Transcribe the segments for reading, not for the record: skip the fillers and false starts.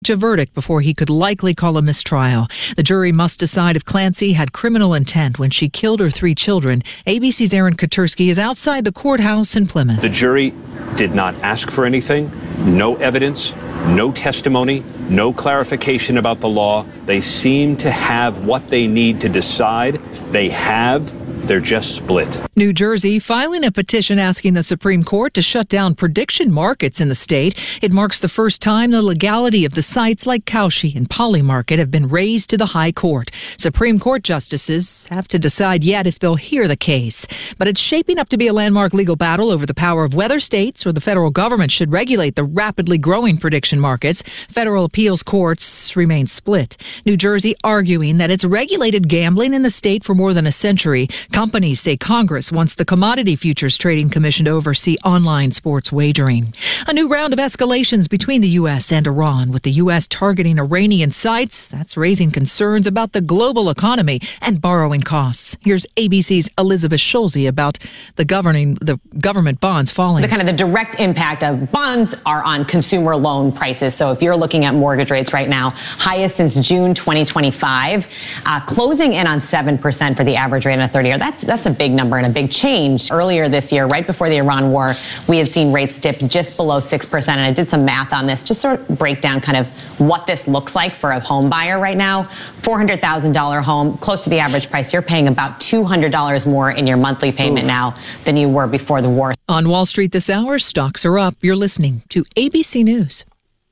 reach a verdict before he could likely call a mistrial. The jury must decide if Clancy had criminal intent when she killed her 3 children. ABC's Aaron Katersky is outside the courthouse in Plymouth. The jury did not ask for anything, no evidence, no testimony, no clarification about the law. They seem to have what they need to decide. They have. They're just split. New Jersey filing a petition asking the Supreme Court to shut down prediction markets in the state. It marks the first time the legality of the sites like Kalshi and Polymarket have been raised to the high court. Supreme Court justices have to decide yet if they'll hear the case. But it's shaping up to be a landmark legal battle over the power of whether states or the federal government should regulate the rapidly growing prediction markets. Federal appeals courts remain split. New Jersey arguing that it's regulated gambling in the state for more than a century. Companies say Congress wants the Commodity Futures Trading Commission to oversee online sports wagering. A new round of escalations between the U.S. and Iran, with the U.S. targeting Iranian sites. That's raising concerns about the global economy and borrowing costs. Here's ABC's Elizabeth Schulze about the government bonds falling. The direct impact of bonds are on consumer loan prices. So if you're looking at mortgage rates right now, highest since June 2025, closing in on 7% for the average rate on a 30-year. That's a big number and a big change. Earlier this year, right before the Iran war, we had seen rates dip just below 6%. And I did some math on this, just sort of break down kind of what this looks like for a home buyer right now. $400,000 home, close to the average price. You're paying about $200 more in your monthly payment now than you were before the war. On Wall Street this hour, stocks are up. You're listening to ABC News.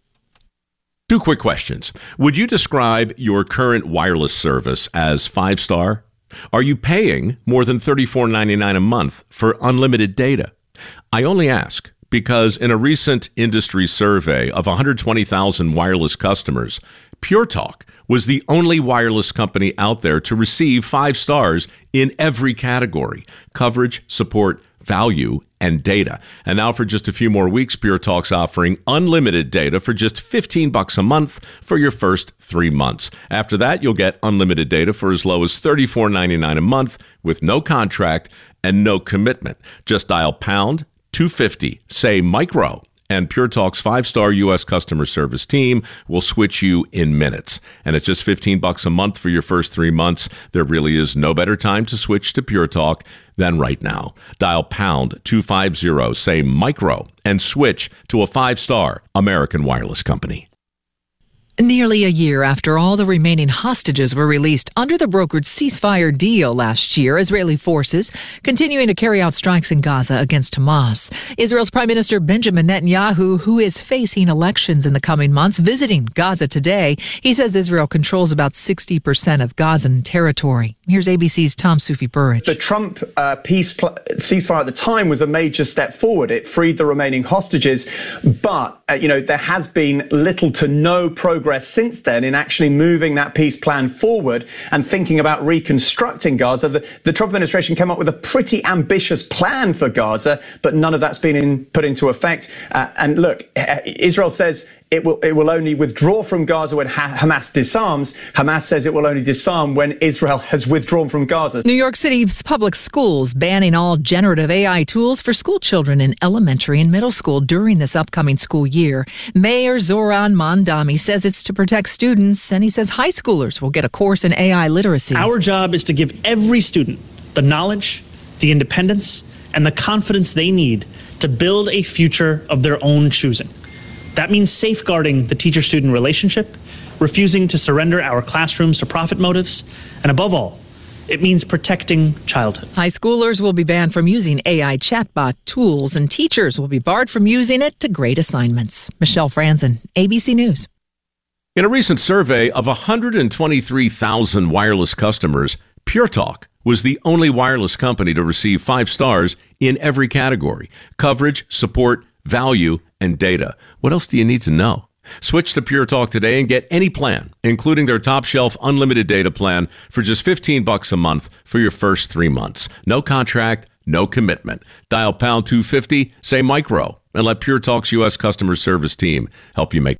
2 quick questions. Would you describe your current wireless service as 5-star? Are you paying more than $34.99 a month for unlimited data? I only ask because in a recent industry survey of 120,000 wireless customers, Pure Talk was the only wireless company out there to receive 5 stars in every category: coverage, support, value, and data. And now for just a few more weeks, Pure Talk's offering unlimited data for just $15 a month for your first 3 months. After that, you'll get unlimited data for as low as $34.99 a month with no contract and no commitment. Just dial pound 250, say micro, and Pure Talk's 5-star U.S. customer service team will switch you in minutes. And at just $15 a month for your first 3 months, there really is no better time to switch to Pure Talk than right now. Dial pound 250, say micro, and switch to a 5-star American wireless company. Nearly a year after all the remaining hostages were released under the brokered ceasefire deal last year, Israeli forces continuing to carry out strikes in Gaza against Hamas. Israel's Prime Minister Benjamin Netanyahu, who is facing elections in the coming months, visiting Gaza today. He says Israel controls about 60% of Gazan territory. Here's ABC's Tom Sufi-Burridge. The Trump ceasefire at the time was a major step forward. It freed the remaining hostages, but there has been little to no progress since then in actually moving that peace plan forward and thinking about reconstructing Gaza. The Trump administration came up with a pretty ambitious plan for Gaza, but none of that's been put into effect. And look, Israel says it will only withdraw from Gaza when Hamas disarms. Hamas says it will only disarm when Israel has withdrawn from Gaza. New York City's public schools banning all generative AI tools for school children in elementary and middle school during this upcoming school year. Mayor Zoran Mondami says it's to protect students, and he says high schoolers will get a course in AI literacy. Our job is to give every student the knowledge, the independence, and the confidence they need to build a future of their own choosing. That means safeguarding the teacher-student relationship, refusing to surrender our classrooms to profit motives, and above all, it means protecting childhood. High schoolers will be banned from using AI chatbot tools, and teachers will be barred from using it to grade assignments. Michelle Franzen, ABC News. In a recent survey of 123,000 wireless customers, Pure Talk was the only wireless company to receive 5 stars in every category: coverage, support, value, and data. What else do you need to know? Switch to Pure Talk today and get any plan, including their top shelf unlimited data plan for just $15 a month for your first 3 months. No contract, no commitment. Dial pound 250, say micro, and let Pure Talk's U.S. customer service team help you make.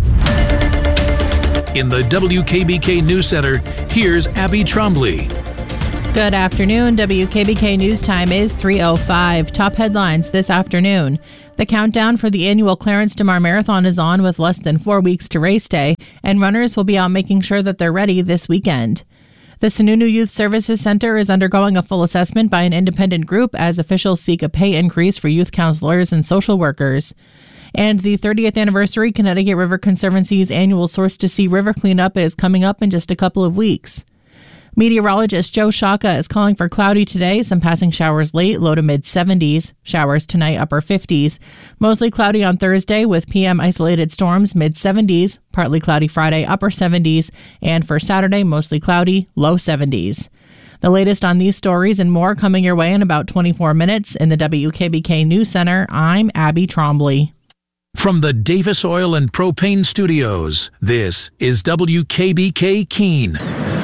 In the WKBK News Center, here's Abby Trombley. Good afternoon. WKBK News Time is 3:05. Top headlines this afternoon. The countdown for the annual Clarence DeMar Marathon is on with less than 4 weeks to race day. and runners will be out making sure that they're ready this weekend. The Sununu Youth Services Center is undergoing a full assessment by an independent group as officials seek a pay increase for youth counselors and social workers. And the 30th anniversary Connecticut River Conservancy's annual Source to Sea River cleanup is coming up in just a couple of weeks. Meteorologist Joe Shaka is calling for cloudy today, some passing showers late, low to mid-70s. Showers tonight, upper 50s. Mostly cloudy on Thursday with PM isolated storms, mid-70s. Partly cloudy Friday, upper 70s. And for Saturday, mostly cloudy, low 70s. The latest on these stories and more coming your way in about 24 minutes. In the WKBK News Center, I'm Abby Trombley. From the Davis Oil and Propane Studios, this is WKBK Keene.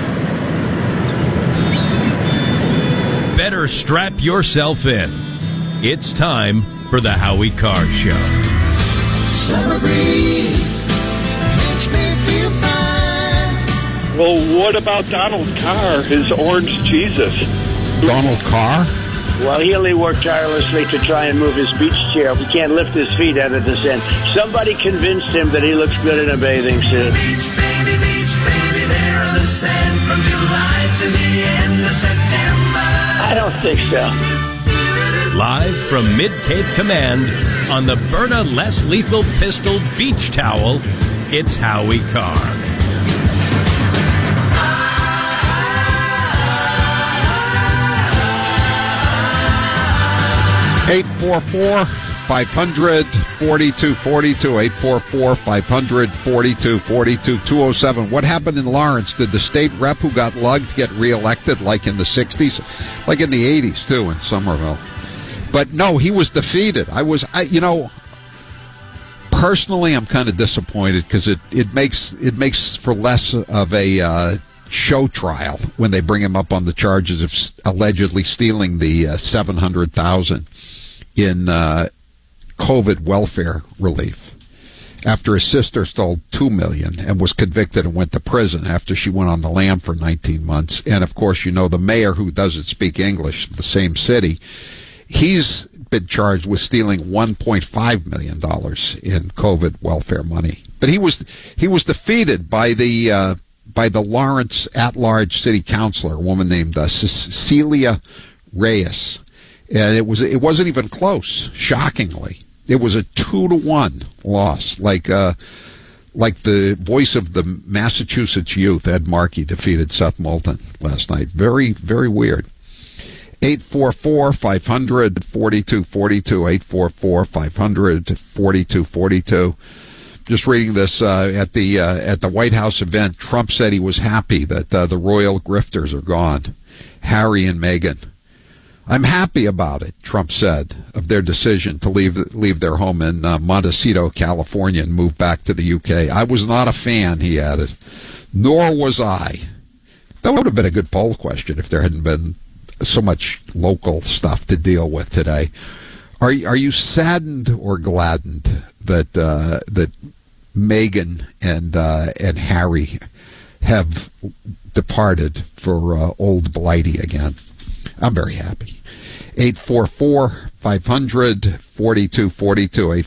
Better strap yourself in. It's time for the Howie Carr Show. Summer breeze makes me feel fine. Well, what about Donald Carr, his orange Jesus? Donald Carr? Well, he only worked tirelessly to try and move his beach chair. He can't lift his feet out of the sand. Somebody convinced him that he looks good in a bathing suit. Beach, baby, there in the sand from July to the end of September. I don't think so. Live from Mid-Cape Command on the Byrna Less Lethal Pistol Beach Towel, it's Howie Carr. 844-500-4242, 844-500-4242, 207. What happened in Lawrence? Did the state rep who got lugged get reelected like in the 60s? Like in the 80s, too, in Somerville. But no, he was defeated. Personally, I'm kind of disappointed because it makes for less of a show trial when they bring him up on the charges of allegedly stealing the $700,000 in COVID welfare relief after his sister stole $2 million and was convicted and went to prison after she went on the lam for 19 months. And of course, the mayor who doesn't speak English, the same city, he's been charged with stealing $1.5 million in COVID welfare money. But he was defeated by the Lawrence at-large city councilor, a woman named Cecilia Reyes. And it wasn't even close, shockingly. It was a 2-1 loss, like the voice of the Massachusetts youth, Ed Markey, defeated Seth Moulton last night. Very, very weird. 844-500-4242, 844-500-4242. Just reading this at the White House event, Trump said he was happy that the royal grifters are gone, Harry and Meghan. I'm happy about it, Trump said, of their decision to leave their home in Montecito, California, and move back to the UK. I was not a fan, he added. Nor was I. That would have been a good poll question if there hadn't been so much local stuff to deal with today. Are you saddened or gladdened that Meghan and Harry have departed for old Blighty again? I'm very happy. 844-500-4242,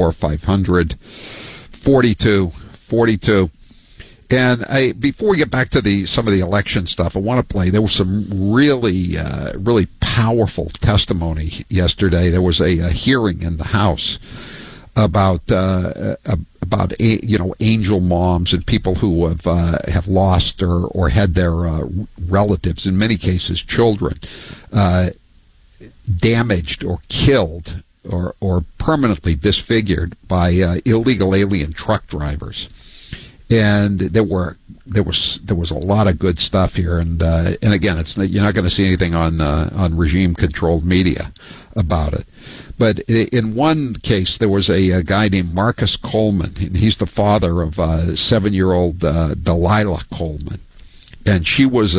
844-500-4242. And before we get back to some of the election stuff, I want to play. There was some really powerful testimony yesterday. There was a hearing in the House about angel moms and people who have lost or had their relatives, in many cases children, damaged or killed or permanently disfigured by illegal alien truck drivers. And there was a lot of good stuff here, and again, you're not going to see anything on regime-controlled media about it. But in one case, there was a guy named Marcus Coleman, and he's the father of 7-year-old Delilah Coleman, and she was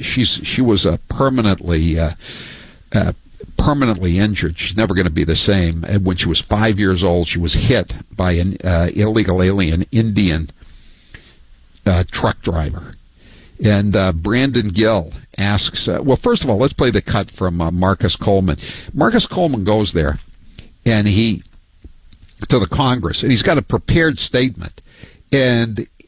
permanently injured. She's never going to be the same. And when she was 5 years old, she was hit by an illegal alien Indian truck driver. And Brandon Gill asks, well, first of all, let's play the cut from Marcus Coleman. Marcus Coleman goes there to the Congress, and he's got a prepared statement. And